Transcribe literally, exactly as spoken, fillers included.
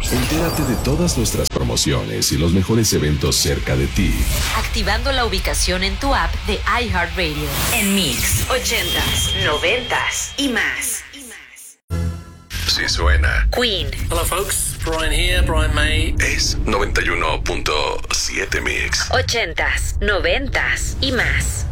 Entérate de todas nuestras promociones y los mejores eventos cerca de ti. Activando la ubicación en tu app de iHeartRadio. En Mix, ochentas, noventas y más. Sí suena. Queen. Hello folks, Brian here, Brian May. Es noventa y uno punto siete Mix. Ochentas, noventas y más.